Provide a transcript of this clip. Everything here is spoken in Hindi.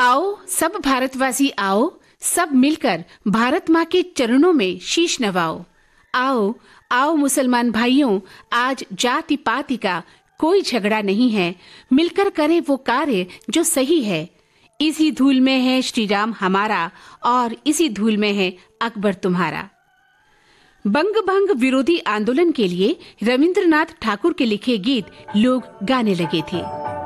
आओ सब भारतवासी आओ, सब मिलकर भारत माँ के चरणों में शीश नवाओ। आओ आओ मुसलमान भाइयों, आज जाति पाति का कोई झगड़ा नहीं है, मिलकर करें वो कार्य जो सही है। इसी धूल में है श्री राम हमारा, और इसी धूल में है अकबर तुम्हारा। बंग भंग विरोधी आंदोलन के लिए रविंद्रनाथ ठाकुर के लिखे गीत लोग गाने लगे थे।